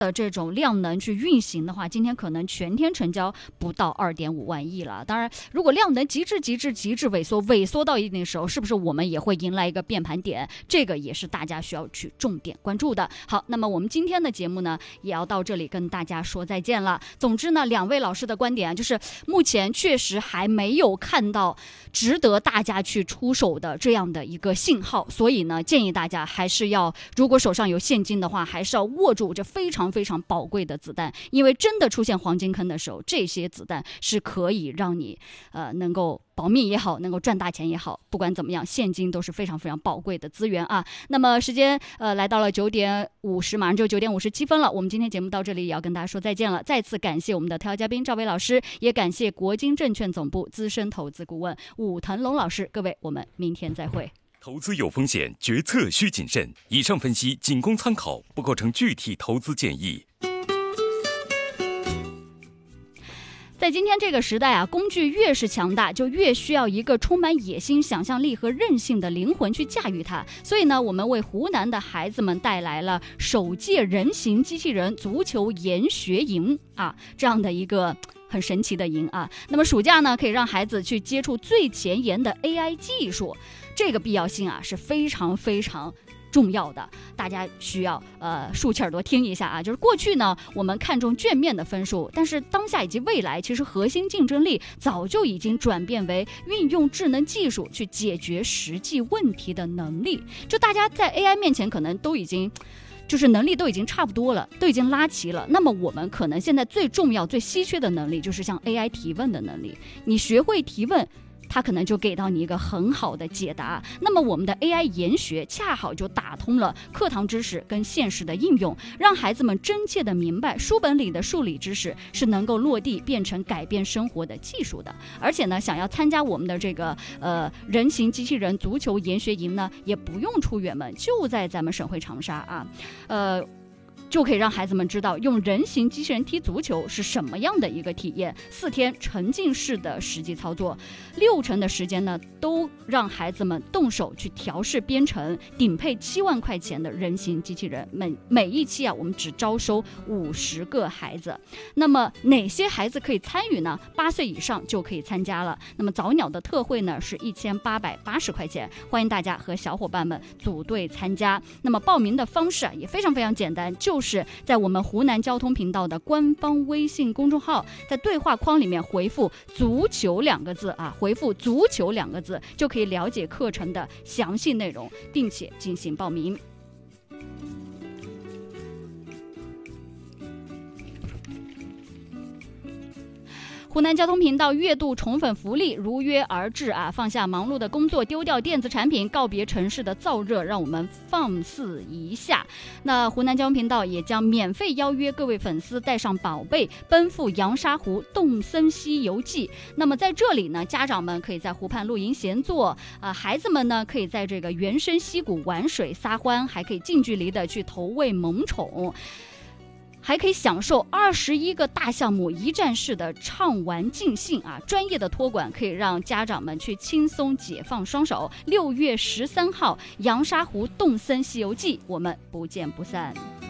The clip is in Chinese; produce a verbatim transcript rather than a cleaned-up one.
的这种量能去运行的话，今天可能全天成交不到二点五万亿了。当然，如果量能极致极致极致萎缩，萎缩到一定的时候，是不是我们也会迎来一个变盘点？这个也是大家需要去重点关注的。好，那么我们今天的节目呢，也要到这里跟大家说再见了。总之呢，两位老师的观点就是，目前确实还没有看到值得大家去出手的这样的一个信号，所以呢，建议大家还是要，如果手上有现金的话，还是要握住这非常非常宝贵的子弹，因为真的出现黄金坑的时候，这些子弹是可以让你呃能够保命也好，能够赚大钱也好，不管怎么样，现金都是非常非常宝贵的资源啊。那么时间呃来到了九点五十，马上就九点五十七分了。我们今天节目到这里也要跟大家说再见了。再次感谢我们的特邀嘉宾赵薇老师，也感谢国金证券总部资深投资顾问武腾龙老师。各位，我们明天再会。 投资有风险，决策需谨慎。以上分析仅供参考，不构成具体投资建议。 在今天这个时代啊，工具越是强大，就越需要一个充满野心、想象力和韧性的灵魂去驾驭它。所以呢，我们为湖南的孩子们带来了首届人形机器人足球研学营啊，这样的一个很神奇的营啊。那么暑假呢，可以让孩子去接触最前沿的 A I 技术，这个必要性啊是非常非常重要的，大家需要呃竖起耳朵听一下啊。就是过去呢，我们看重卷面的分数，但是当下以及未来，其实核心竞争力早就已经转变为运用智能技术去解决实际问题的能力。就大家在 A I 面前可能都已经就是能力都已经差不多了，都已经拉齐了。那么我们可能现在最重要最稀缺的能力就是像 A I 提问的能力，你学会提问，它可能就给到你一个很好的解答。那么我们的 A I 研学恰好就打通了课堂知识跟现实的应用，让孩子们真切的明白书本里的数理知识是能够落地变成改变生活的技术的。而且呢，想要参加我们的这个呃人形机器人足球研学营呢，也不用出远门，就在咱们省会长沙啊，呃。就可以让孩子们知道用人形机器人踢足球是什么样的一个体验。四天沉浸式的实际操作，六成的时间呢，都让孩子们动手去调试编程，顶配七万块钱的人形机器人。每每一期啊，我们只招收五十个孩子。那么哪些孩子可以参与呢？八岁以上就可以参加了。那么早鸟的特惠呢是一千八百八十块钱，欢迎大家和小伙伴们组队参加。那么报名的方式啊也非常非常简单，就。就是在我们湖南交通频道的官方微信公众号，在对话框里面回复足球两个字啊，回复足球两个字就可以了解课程的详细内容，并且进行报名。湖南交通频道月度宠粉福利如约而至啊！放下忙碌的工作，丢掉电子产品，告别城市的燥热，让我们放肆一下。那湖南交通频道也将免费邀约各位粉丝带上宝贝，奔赴阳沙湖洞森西游记。那么在这里呢，家长们可以在湖畔露营闲坐啊，孩子们呢可以在这个原生溪谷玩水撒欢，还可以近距离的去投喂萌宠。还可以享受二十一个大项目一站式的畅玩尽兴啊！专业的托管可以让家长们去轻松解放双手。六月十三号，阳沙湖洞森西游记，我们不见不散。